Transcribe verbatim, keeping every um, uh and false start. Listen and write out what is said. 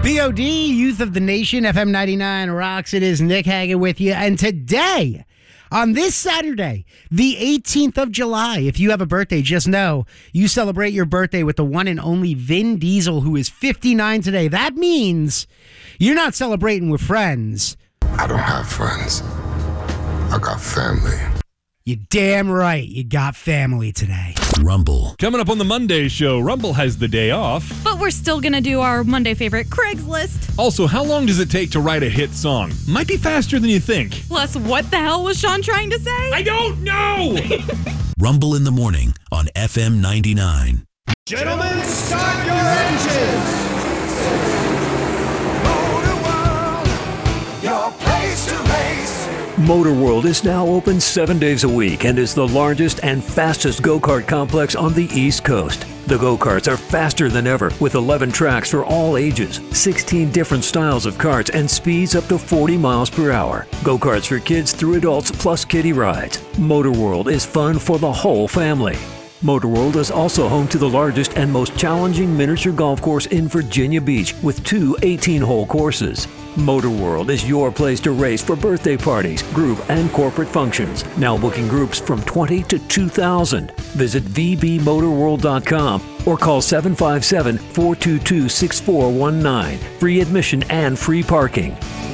B O D, Youth of the Nation, F M ninety-nine rocks. It is Nick Hagan with you. And today, on this Saturday, the eighteenth of July, if you have a birthday, just know you celebrate your birthday with the one and only Vin Diesel, who is fifty-nine today. That means you're not celebrating with friends. I don't have friends. I got family. You're damn right you got family today. Rumble. Coming up on the Monday show, Rumble has the day off. But we're still going to do our Monday favorite, Craigslist. Also, how long does it take to write a hit song? Might be faster than you think. Plus, what the hell was Sean trying to say? I don't know! Rumble in the morning on F M ninety-nine. Gentlemen, start your engines! Motor World, your place to race. Motor World is now open seven days a week and is the largest and fastest go-kart complex on the East Coast. The go-karts are faster than ever with eleven tracks for all ages, sixteen different styles of karts, and speeds up to forty miles per hour. Go-karts for kids through adults plus kiddie rides. Motor World is fun for the whole family. Motor World is also home to the largest and most challenging miniature golf course in Virginia Beach with two eighteen-hole courses. Motor World is your place to race for birthday parties, group, and corporate functions. Now booking groups from twenty to two thousand. Visit v b motor world dot com or call seven five seven, four two two, six four one nine. Free admission and free parking.